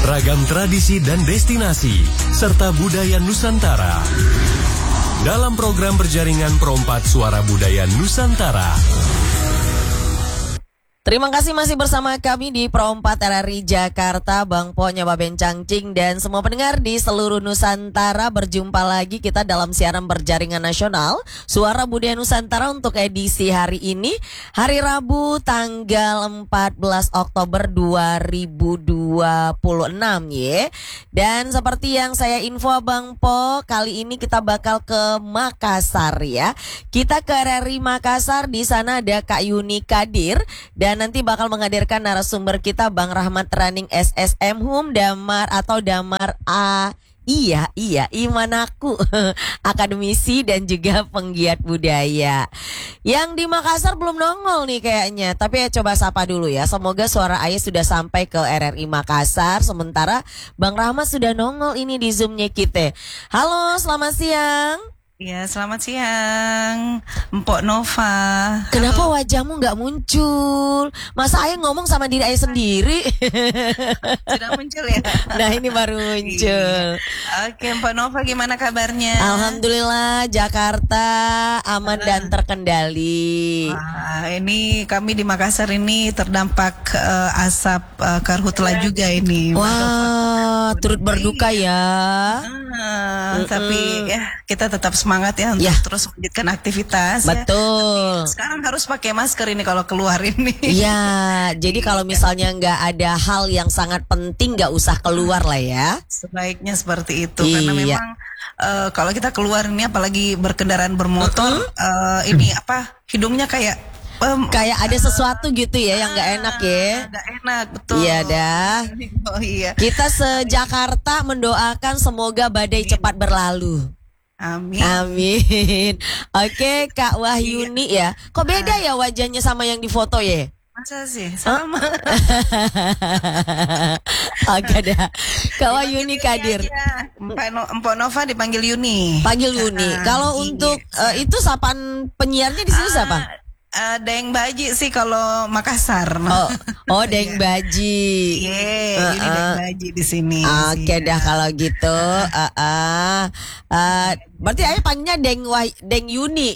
Ragam tradisi dan destinasi, serta budaya Nusantara. Dalam program berjaringan Perompat Suara Budaya Nusantara. Terima kasih masih bersama kami di Perompat RRI Jakarta, Bang Po, Nyoba Bencangcing, dan semua pendengar di seluruh Nusantara. Berjumpa lagi kita dalam siaran berjaringan nasional Suara Budaya Nusantara untuk edisi hari ini, hari Rabu tanggal 14 Oktober 2026 ya. Dan seperti yang saya info Bang Po, kali ini kita bakal ke Makassar ya. Kita ke RRI Makassar, di sana ada Kak Yuni Kadir dan nanti bakal menghadirkan narasumber kita Bang Rahmat Raning SSM Hum Damar atau Damar A. Iya, Imanaku, akademisi dan juga penggiat budaya. Yang di Makassar belum nongol nih kayaknya, tapi ya coba sapa dulu ya. Semoga suara Ayah sudah sampai ke RRI Makassar, sementara Bang Rahmat sudah nongol ini di Zoom-nya kita. Halo, selamat siang. Ya, selamat siang, Mpok Nova. Kenapa wajahmu nggak muncul? Masa Ayah ngomong sama diri Ayah sendiri? Sudah muncul ya? Nah, ini baru muncul. Oke, Mpok Nova, gimana kabarnya? Alhamdulillah, Jakarta aman dan terkendali. Wah, ini kami di Makassar ini terdampak asap karhutla juga ini. Wah, turut berduka ya. Tapi ya kita tetap semangat ya untuk terus melanjutkan aktivitas. Betul. Ya. Sekarang harus pakai masker ini kalau keluar ini. Iya, jadi kalau misalnya nggak ada hal yang sangat penting nggak usah keluar lah ya. Sebaiknya seperti itu karena memang kalau kita keluar ini apalagi berkendaraan bermotor ini hidungnya kayak ada sesuatu gitu ya yang nggak enak ya. Nggak enak, betul. Iya dah. Oh iya. Kita se-Jakarta mendoakan semoga badai cepat berlalu. Amin. Amin. Oke, Kak Wahyuni ya. Kok beda ya wajahnya sama yang di foto ya? Masa sih? Sama. Oke dah. Kak Wahyuni Kadir. Mpok Nova dipanggil Yuni. Panggil Yuni. Kalau untuk itu sapaan penyiarnya di sini siapa? Deng Baji sih kalau Makassar. Oh Deng Baji. Iya, ini Deng Baji di sini. Oke dah kalau gitu. Berarti Ayah panggilnya Deng Yuni.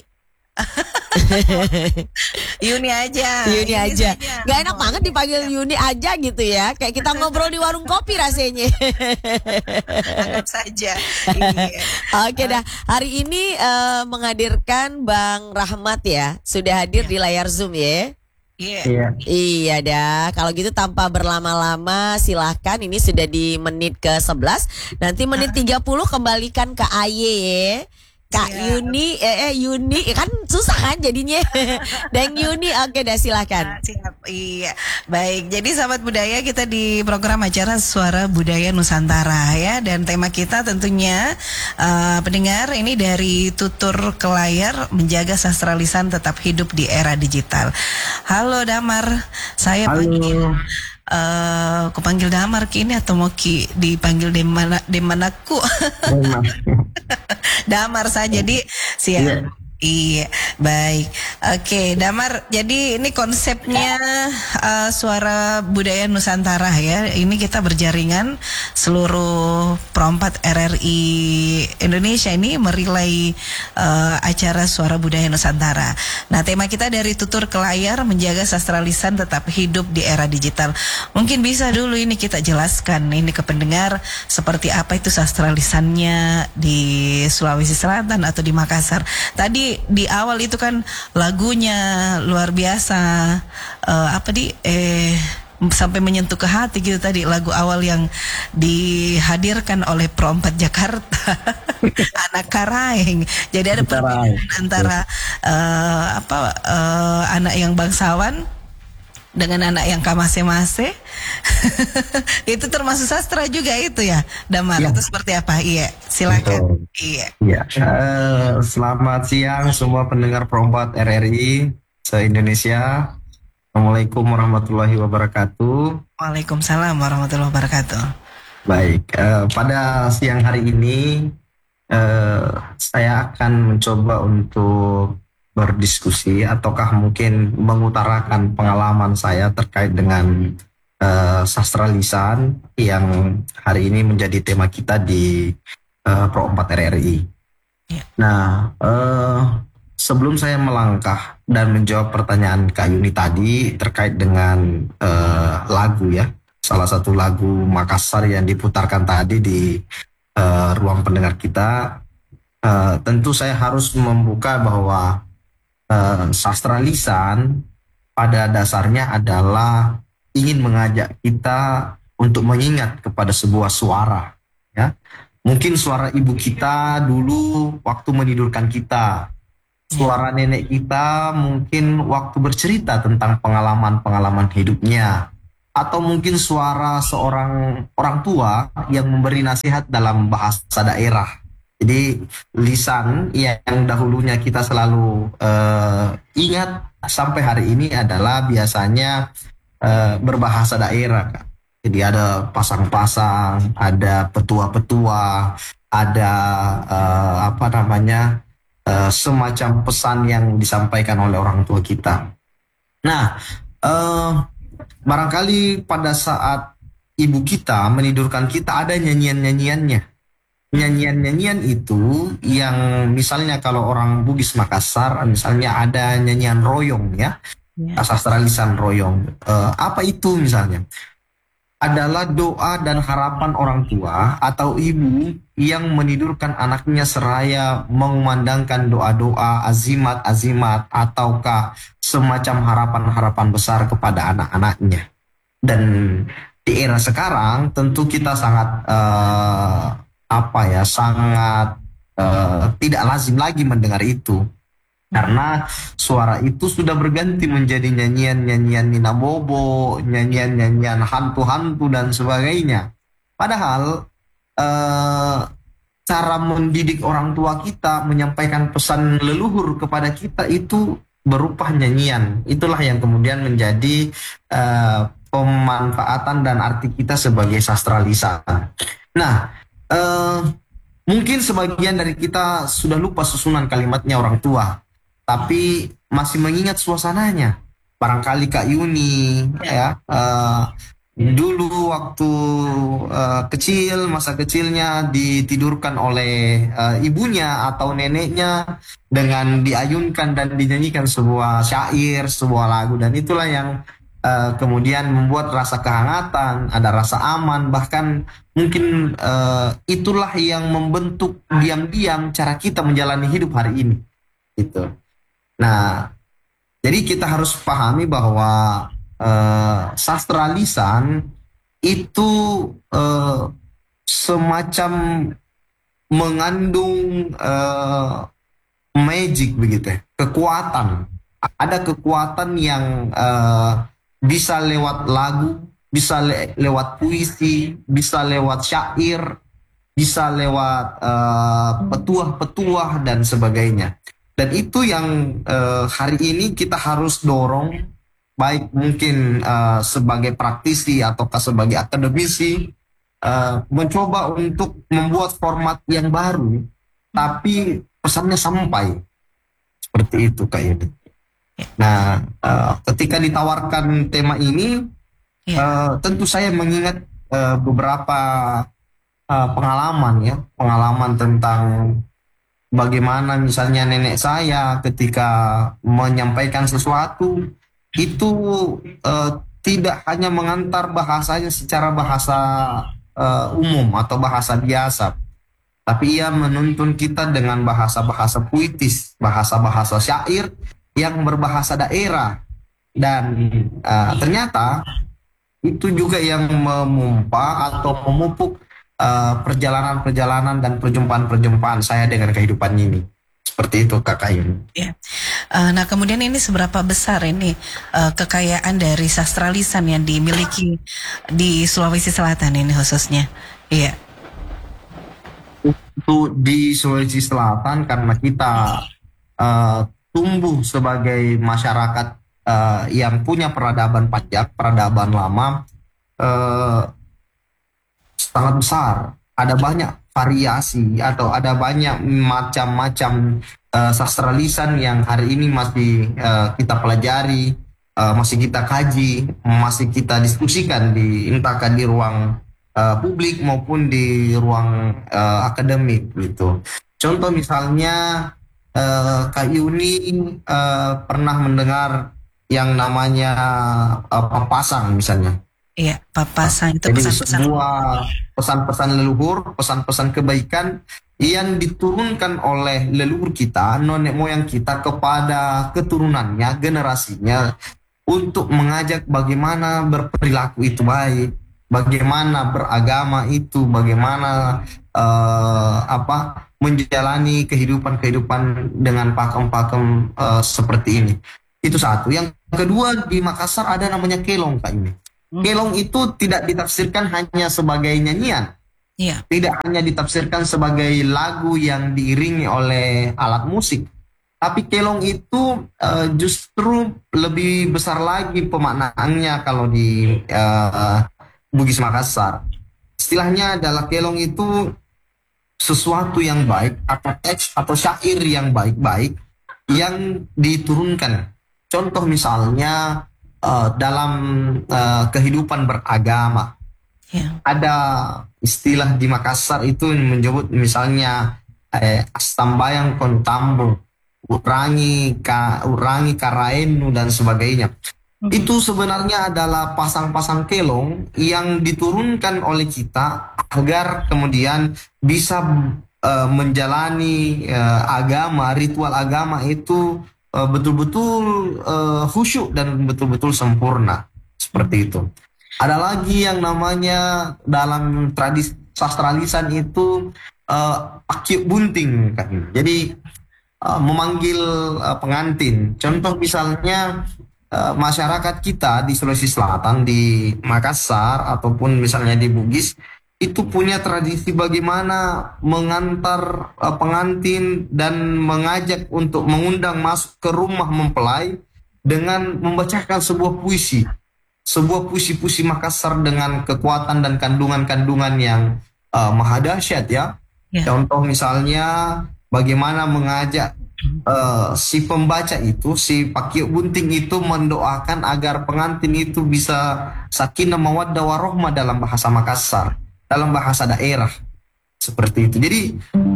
Yuni aja. Yuni aja. Gak enak banget dipanggil Yuni aja gitu ya. Kayak kita ngobrol di warung kopi rasanya. Anggap saja. Iya. Oke dah. Hari ini menghadirkan Bang Rahmat ya. Sudah hadir di layar Zoom ya. Iya dah. Kalau gitu tanpa berlama-lama silahkan. Ini sudah di menit ke-11. Nanti menit 30 kembalikan ke Aye ya. Kak Yuni, Yuni kan susah kan jadinya. Dan Yuni, oke dah silakan. Siap, iya. Baik, jadi sahabat budaya kita di program acara Suara Budaya Nusantara ya. Dan tema kita tentunya pendengar ini dari tutur ke layar menjaga sastra lisan tetap hidup di era digital. Halo Damar, saya panggil. Aku panggil Damar kini atau mau dipanggil Demanaku? Damar saja di siap. Iya, baik. Oke, Damar. Jadi ini konsepnya Suara Budaya Nusantara ya. Ini kita berjaringan seluruh perompat RRI Indonesia ini merilai acara Suara Budaya Nusantara. Nah, tema kita dari tutur ke layar menjaga sastra lisan tetap hidup di era digital. Mungkin bisa dulu ini kita jelaskan ini ke pendengar seperti apa itu sastra lisannya di Sulawesi Selatan atau di Makassar. Tadi di awal itu kan lagunya luar biasa sampai menyentuh ke hati gitu tadi lagu awal yang dihadirkan oleh Perompat Jakarta. Anak Karaeng. Jadi ada perbedaan antara anak yang bangsawan dengan anak yang kamase-mase. Itu termasuk sastra juga itu ya, Damar. Itu seperti apa? Iya, silakan. Iya. Selamat siang semua pendengar Perompat RRI se-Indonesia. Assalamualaikum warahmatullahi wabarakatuh. Waalaikumsalam warahmatullahi wabarakatuh. Baik, pada siang hari ini saya akan mencoba untuk berdiskusi ataukah mungkin mengutarakan pengalaman saya terkait dengan sastra lisan yang hari ini menjadi tema kita di Pro 4 RRI. Ya. Nah, sebelum saya melangkah dan menjawab pertanyaan Kak Yuni tadi terkait dengan lagu ya, salah satu lagu Makassar yang diputarkan tadi di ruang pendengar kita, tentu saya harus membuka bahwa sastra lisan pada dasarnya adalah ingin mengajak kita untuk mengingat kepada sebuah suara, ya. Mungkin suara ibu kita dulu waktu menidurkan kita, suara nenek kita mungkin waktu bercerita tentang pengalaman-pengalaman hidupnya, atau mungkin suara seorang orang tua yang memberi nasihat dalam bahasa daerah. Jadi lisan yang dahulunya kita selalu ingat sampai hari ini adalah biasanya berbahasa daerah, Kak. Jadi ada pasang-pasang, ada petua-petua, ada semacam pesan yang disampaikan oleh orang tua kita. Nah, barangkali pada saat ibu kita menidurkan kita ada nyanyian-nyanyiannya. Nyanyian-nyanyian itu yang misalnya kalau orang Bugis Makassar, misalnya ada nyanyian royong ya, sastra lisan royong. Apa itu misalnya? Adalah doa dan harapan orang tua atau ibu yang menidurkan anaknya seraya mengumandangkan doa-doa, azimat-azimat ataukah semacam harapan-harapan besar kepada anak-anaknya. Dan di era sekarang tentu kita sangat tidak lazim lagi mendengar itu. Karena suara itu sudah berganti menjadi nyanyian-nyanyian Nina Bobo, nyanyian-nyanyian hantu-hantu dan sebagainya. Padahal cara mendidik orang tua kita menyampaikan pesan leluhur kepada kita itu berupa nyanyian. Itulah yang kemudian menjadi pemanfaatan dan arti kita sebagai sastra lisan. Nah, mungkin sebagian dari kita sudah lupa susunan kalimatnya orang tua, tapi masih mengingat suasananya. Barangkali Kak Yuni ya, dulu waktu kecil, masa kecilnya ditidurkan oleh ibunya atau neneknya dengan diayunkan dan dinyanyikan sebuah syair, sebuah lagu, dan itulah yang kemudian membuat rasa kehangatan, ada rasa aman, bahkan mungkin itulah yang membentuk diam-diam cara kita menjalani hidup hari ini. Gitu. Nah, jadi kita harus pahami bahwa sastra lisan itu semacam mengandung magic begitu, kekuatan. Ada kekuatan yang bisa lewat lagu, bisa lewat puisi, bisa lewat syair, bisa lewat petuah-petuah dan sebagainya. Dan itu yang hari ini kita harus dorong, baik mungkin sebagai praktisi ataukah sebagai akademisi, mencoba untuk membuat format yang baru, tapi pesannya sampai. Seperti itu Kak Yudi. Nah, ketika ditawarkan tema ini, tentu saya mengingat beberapa pengalaman tentang bagaimana misalnya nenek saya ketika menyampaikan sesuatu itu tidak hanya mengantar bahasanya secara bahasa umum atau bahasa biasa, tapi ia menuntun kita dengan bahasa-bahasa puitis, bahasa-bahasa syair yang berbahasa daerah. Dan ternyata itu juga yang memompa atau memupuk perjalanan-perjalanan dan perjumpaan-perjumpaan saya dengan kehidupan ini. Seperti itu Kak Yuni. Ya. Nah kemudian ini seberapa besar ini kekayaan dari sastra lisan yang dimiliki di Sulawesi Selatan ini khususnya? Iya. Untuk di Sulawesi Selatan karena kita tumbuh sebagai masyarakat yang punya peradaban pajak, peradaban lama, sangat besar. Ada banyak variasi atau ada banyak macam-macam sastra lisan yang hari ini masih kita pelajari. masih kita kaji, masih kita diskusikan di entahkah di ruang publik maupun di ruang akademik gitu. Contoh misalnya Kak Yuni pernah mendengar yang namanya papasan misalnya. Iya, papasan itu Jadi pesan-pesan. sebuah pesan-pesan leluhur, pesan-pesan kebaikan yang diturunkan oleh leluhur kita, nenek moyang kita kepada keturunannya, generasinya, untuk mengajak bagaimana berperilaku itu baik, bagaimana beragama itu, bagaimana menjalani kehidupan dengan pakem-pakem seperti ini. Itu satu. Yang kedua, di Makassar ada namanya kelong, Kak ini. Kelong itu tidak ditafsirkan hanya sebagai nyanyian, Iya. tidak hanya ditafsirkan sebagai lagu yang diiringi oleh alat musik, tapi kelong itu justru lebih besar lagi pemaknaannya kalau di Bugis Makassar. Istilahnya adalah kelong itu sesuatu yang baik atau teks atau syair yang baik-baik yang diturunkan. Contoh misalnya dalam kehidupan beragama, Iya. ada istilah di Makassar itu menyebut misalnya astambayang kontambo, urangi karaenu dan sebagainya. Itu sebenarnya adalah pasang-pasang kelong yang diturunkan oleh kita agar kemudian bisa menjalani ritual agama itu betul-betul khusyuk dan betul-betul sempurna, seperti itu. Ada lagi yang namanya dalam tradisi sastra lisan itu pakyut bunting, kan. Jadi memanggil pengantin. Contoh misalnya masyarakat kita di Sulawesi Selatan, di Makassar ataupun misalnya di Bugis, itu punya tradisi bagaimana mengantar pengantin dan mengajak untuk mengundang masuk ke rumah mempelai dengan membacakan sebuah puisi Makassar dengan kekuatan dan kandungan-kandungan yang maha dahsyat ya. Contoh misalnya bagaimana mengajak si pembaca itu, si pakyut bunting itu mendoakan agar pengantin itu bisa sakinah mawaddah warohmah dalam bahasa Makassar, dalam bahasa daerah, seperti itu. Jadi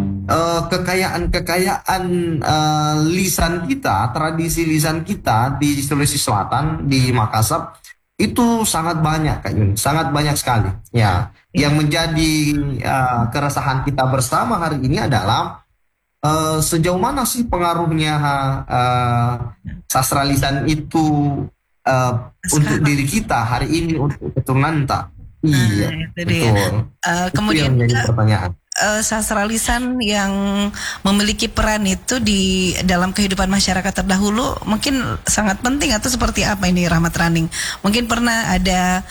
kekayaan lisan kita, tradisi lisan kita di Sulawesi Selatan, di Makassar itu sangat banyak, Kak Yun, sangat banyak sekali. Ya, yang menjadi keresahan kita bersama hari ini adalah sejauh mana sih pengaruhnya sastra lisan itu untuk diri kita hari ini, untuk keturunan tak? Iya, itu dia. betul. Kemudian itu yang menjadi pertanyaan. Sastra lisan yang memiliki peran itu di dalam kehidupan masyarakat terdahulu mungkin sangat penting, atau seperti apa ini, Rahmat Raning? Mungkin pernah ada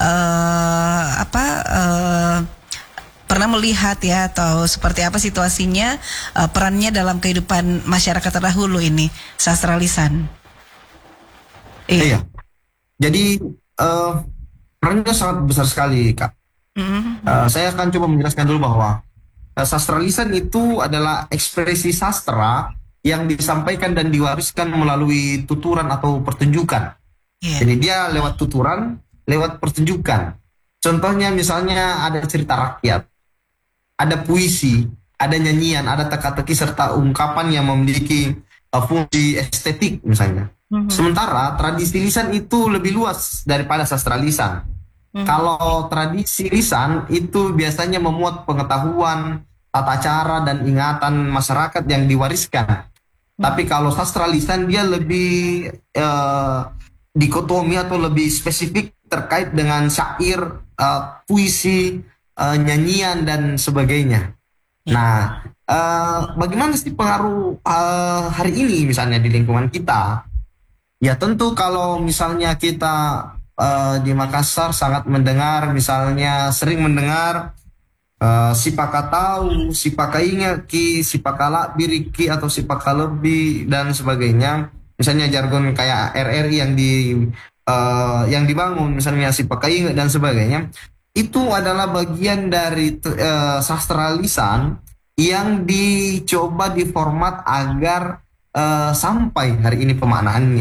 pernah melihat ya, atau seperti apa situasinya perannya dalam kehidupan masyarakat terdahulu ini, sastra lisan? Iya. Jadi perannya sangat besar sekali, Kak. Saya akan coba menjelaskan dulu bahwa sastra lisan itu adalah ekspresi sastra yang disampaikan dan diwariskan melalui tuturan atau pertunjukan. Jadi dia lewat tuturan, lewat pertunjukan. Contohnya misalnya ada cerita rakyat, ada puisi, ada nyanyian, ada teka-teki serta ungkapan yang memiliki fungsi estetik misalnya. Sementara tradisi lisan itu lebih luas daripada sastra lisan. Kalau tradisi lisan itu biasanya memuat pengetahuan, tata cara dan ingatan masyarakat yang diwariskan. Tapi kalau sastra lisan dia lebih dikotomi atau lebih spesifik terkait dengan syair, puisi, nyanyian dan sebagainya. Nah, bagaimana sih pengaruh hari ini misalnya di lingkungan kita? Ya tentu kalau misalnya kita di Makassar sangat mendengar, misalnya sering mendengar sipaka tahu, sipaka ingat ki, sipaka biriki atau sipaka lebih dan sebagainya. Misalnya jargon kayak RRI yang dibangun, misalnya sipaka ingat dan sebagainya. Itu adalah bagian dari sastra lisan yang dicoba diformat agar sampai hari ini pemaknaannya.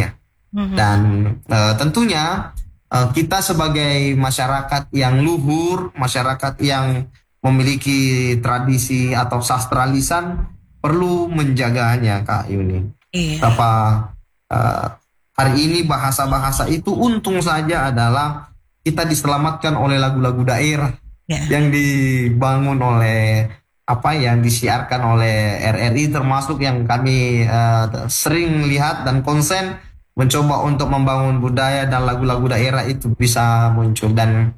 Dan tentunya kita sebagai masyarakat yang luhur, masyarakat yang memiliki tradisi atau sastra lisan perlu menjaganya, Kak Yuni. Apa hari ini bahasa-bahasa itu untung saja adalah kita diselamatkan oleh lagu-lagu daerah yang dibangun oleh yang disiarkan oleh RRI, termasuk yang kami sering lihat dan konsen mencoba untuk membangun budaya dan lagu-lagu daerah itu bisa muncul dan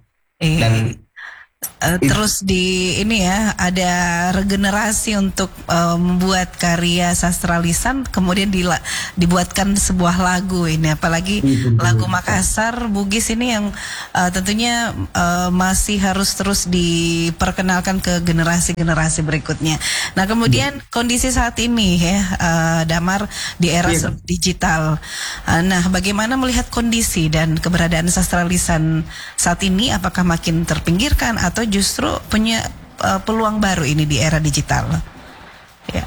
terus di ini ya, ada regenerasi untuk membuat karya sastra lisan, kemudian dibuatkan sebuah lagu ini, apalagi lagu Makassar Bugis ini yang tentunya masih harus terus diperkenalkan ke generasi-generasi berikutnya. Nah, kemudian kondisi saat ini ya, Damar, di era digital. Nah, bagaimana melihat kondisi dan keberadaan sastra lisan saat ini? Apakah makin terpinggirkan atau justru punya peluang baru ini di era digital? Ya.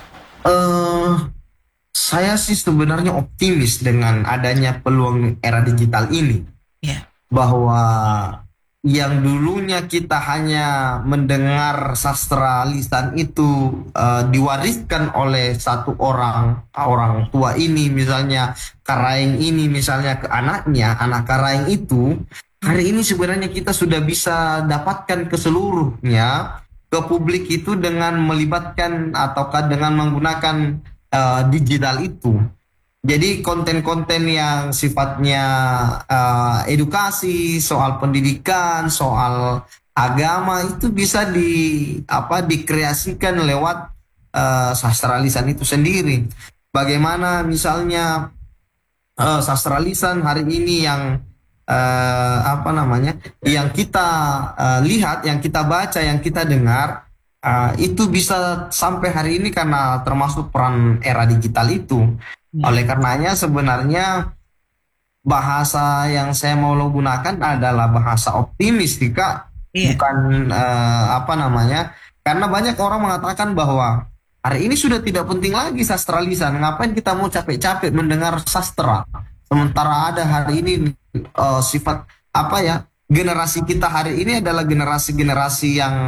Saya sih sebenarnya optimis dengan adanya peluang era digital ini. Bahwa yang dulunya kita hanya mendengar sastra lisan itu diwariskan oleh satu orang tua ini, misalnya Karaeng ini misalnya ke anaknya, anak Karaeng itu. Hari ini sebenarnya kita sudah bisa dapatkan ke seluruhnya, ke publik itu dengan melibatkan ataukah dengan menggunakan digital itu. Jadi konten-konten yang sifatnya edukasi, soal pendidikan, soal agama itu bisa dikreasikan lewat sastra lisan itu sendiri. Bagaimana misalnya sastra lisan hari ini yang yang kita lihat, yang kita baca, yang kita dengar, itu bisa sampai hari ini karena termasuk peran era digital itu. Oleh karenanya sebenarnya bahasa yang saya mau gunakan adalah bahasa optimis, Kak. Bukan karena banyak orang mengatakan bahwa hari ini sudah tidak penting lagi sastra lisan, ngapain kita mau capek-capek mendengar sastra. Sementara ada hari ini generasi kita hari ini adalah generasi yang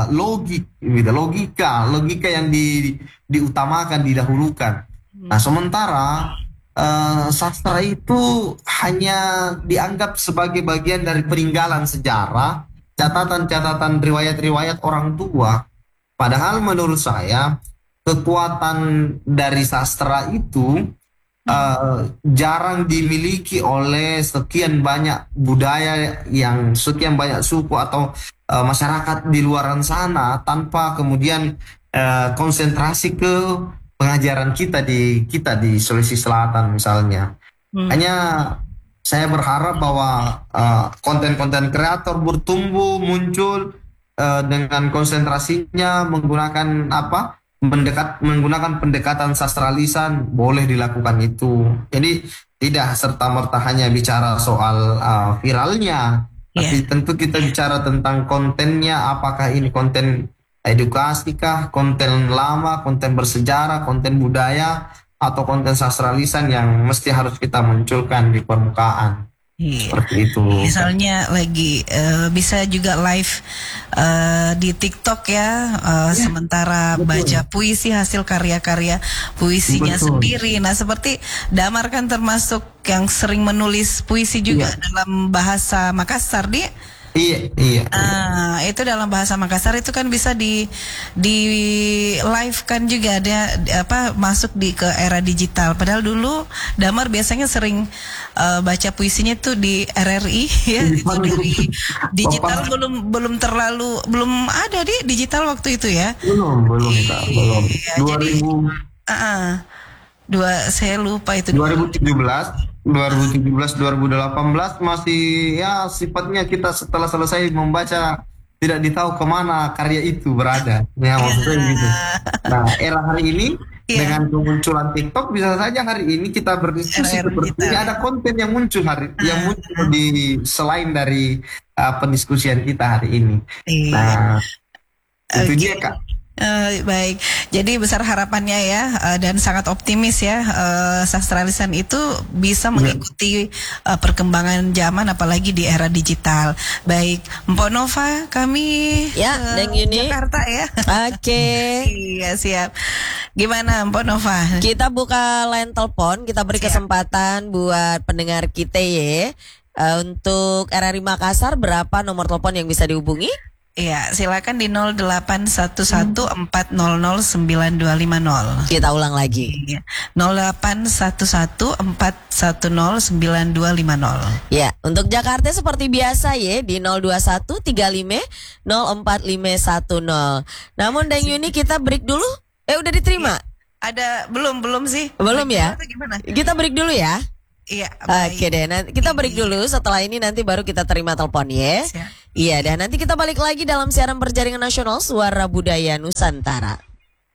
logika yang diutamakan, didahulukan. Nah, sementara sastra itu hanya dianggap sebagai bagian dari peninggalan sejarah, catatan-catatan riwayat-riwayat orang tua. Padahal menurut saya kekuatan dari sastra itu jarang dimiliki oleh sekian banyak budaya, yang sekian banyak suku atau masyarakat di luaran sana, tanpa kemudian konsentrasi ke pengajaran kita di Sulawesi Selatan misalnya. Hanya saya berharap bahwa konten-konten kreator bertumbuh, muncul dengan konsentrasinya menggunakan menggunakan pendekatan sastra lisan, boleh dilakukan itu. Jadi tidak serta-merta hanya bicara soal viralnya, tapi tentu kita bicara tentang kontennya. Apakah ini konten edukasi kah, konten lama, konten bersejarah, konten budaya, atau konten sastra lisan yang mesti harus kita munculkan di permukaan. Seperti itu. Misalnya lagi bisa juga live di TikTok ya, sementara baca puisi hasil karya-karya puisinya sendiri. Nah, seperti Damar kan termasuk yang sering menulis puisi juga dalam bahasa Makassar, dia. Iya. Itu dalam bahasa Makassar itu kan bisa di live kan juga, ada masuk ke era digital. Padahal dulu Damar biasanya sering baca puisinya tuh di RRI ya, itu dari digital belum ada di digital waktu itu ya. Belum. Ya, 2000 saya lupa itu 2017-2018 masih ya sifatnya kita setelah selesai membaca tidak ditahu kemana karya itu berada. Ya maksudnya gitu. Nah, era hari ini dengan kemunculan TikTok bisa saja hari ini kita berdiskusi seperti ada konten yang muncul yang muncul di selain dari pendiskusian kita hari ini. Nah, itu dia Kak. Baik, jadi besar harapannya ya dan sangat optimis ya sastra lisan itu bisa mengikuti perkembangan zaman apalagi di era digital. Baik, Mpok Nova kami Ya, Neng Yuni. Jakarta ya. Oke. Iya siap. Gimana Mpok Nova? Kita buka line telepon, kita beri kesempatan buat pendengar kita ya. Untuk RRI Makassar berapa nomor telepon yang bisa dihubungi? Iya, silakan di 0811400950. Kita ulang lagi. Iya, 0811410950. Ya, untuk Jakarta seperti biasa ya di 02135045110. Namun Deng Yuni kita break dulu. Udah diterima? Ada belum sih? Belum ya? Atau gimana? Kita break dulu ya. Iya, baik. Oke deh, nanti kita break dulu. Setelah ini nanti baru kita terima telepon ya. Siap. Iya, dan nanti kita balik lagi dalam siaran berjaringan nasional Suara Budaya Nusantara.